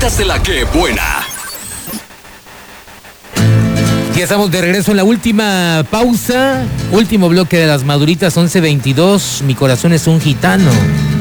maduritas de la que buena. Ya estamos de regreso en la última pausa. Último bloque de las maduritas, 11:22. Mi corazón es un gitano.